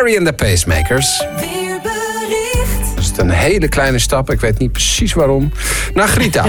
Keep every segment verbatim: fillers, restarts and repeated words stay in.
Carrie and the Pacemakers. Weerbericht. Dat is een hele kleine stap. Ik weet niet precies waarom. Naar Grita.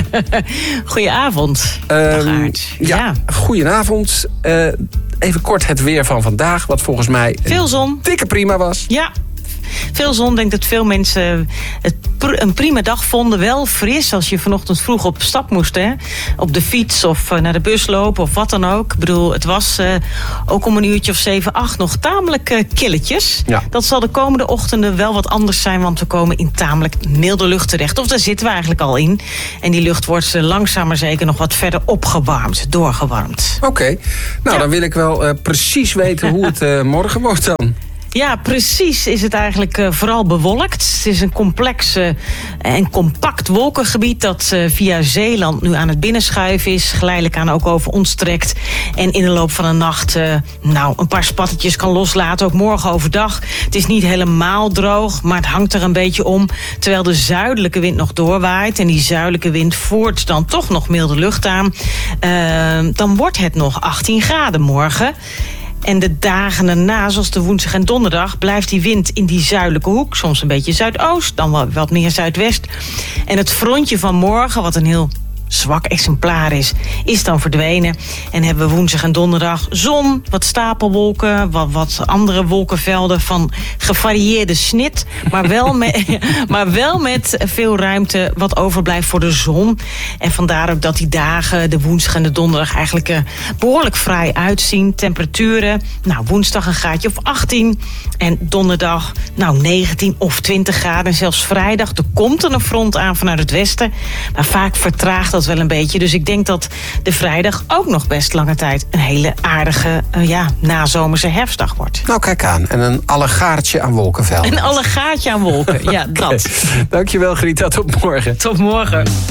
Goedenavond. Um, ja, ja, goedenavond. Uh, even kort het weer van vandaag. Wat volgens mij veel zon. Dikke prima was. Ja. Veel zon. Ik denk dat veel mensen het pr- een prima dag vonden. Wel fris als je vanochtend vroeg op stap moest. Hè? Op de fiets of uh, naar de bus lopen of wat dan ook. Ik bedoel, het was uh, ook om een uurtje of zeven, acht nog tamelijk uh, killetjes. Ja. Dat zal de komende ochtenden wel wat anders zijn. Want we komen in tamelijk milde lucht terecht. Of daar zitten we eigenlijk al in. En die lucht wordt uh, langzaam maar zeker nog wat verder opgewarmd. Doorgewarmd. Oké. Okay. Nou, ja. dan wil ik wel uh, precies weten hoe het uh, morgen wordt dan. Ja, precies is het eigenlijk uh, vooral bewolkt. Het is een complex uh, en compact wolkengebied dat uh, via Zeeland nu aan het binnenschuiven is. Geleidelijk aan ook over ons trekt. En in de loop van de nacht uh, nou, een paar spattetjes kan loslaten. Ook morgen overdag. Het is niet helemaal droog, maar het hangt er een beetje om. Terwijl de zuidelijke wind nog doorwaait. En die zuidelijke wind voert dan toch nog milde lucht aan. Uh, dan wordt het nog achttien graden morgen. En de dagen daarna, zoals de woensdag en donderdag, blijft die wind in die zuidelijke hoek. Soms een beetje zuidoost, dan wel wat meer zuidwest. En het frontje van morgen, wat een heel zwak exemplaar is, is dan verdwenen. En hebben we woensdag en donderdag zon, wat stapelwolken, wat, wat andere wolkenvelden van gevarieerde snit. Maar wel, met, maar wel met veel ruimte wat overblijft voor de zon. En vandaar ook dat die dagen, de woensdag en de donderdag, eigenlijk uh, behoorlijk vrij uitzien. Temperaturen, nou woensdag een graadje of achttien. En donderdag, nou negentien of twintig graden. En zelfs vrijdag, er komt er een front aan vanuit het westen. Maar vaak vertraagt dat wel een beetje. Dus ik denk dat de vrijdag ook nog best lange tijd een hele aardige, uh, ja, nazomerse herfstdag wordt. Nou, kijk aan. En een allegaartje aan wolkenvelden. Een allegaatje aan wolken, ja, dat. Okay. Dankjewel, Grita. Tot morgen. Tot morgen.